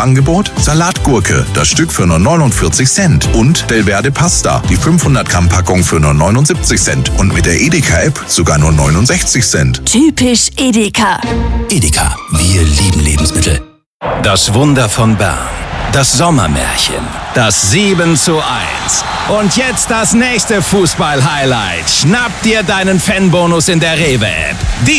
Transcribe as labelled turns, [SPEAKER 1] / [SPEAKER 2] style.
[SPEAKER 1] Angebot Salatgurke, das Stück für nur 49 Cent. Und Delverde Pasta, die 500 Gramm Packung für nur 79 Cent. Und mit der Edeka-App sogar nur 69 Cent.
[SPEAKER 2] Typisch Edeka.
[SPEAKER 3] Edeka, wir lieben Lebensmittel. Das Wunder von Bern. Das Sommermärchen. Das 7:1. Und jetzt das nächste Fußball-Highlight. Schnapp dir deinen Fanbonus in der Rewe-App.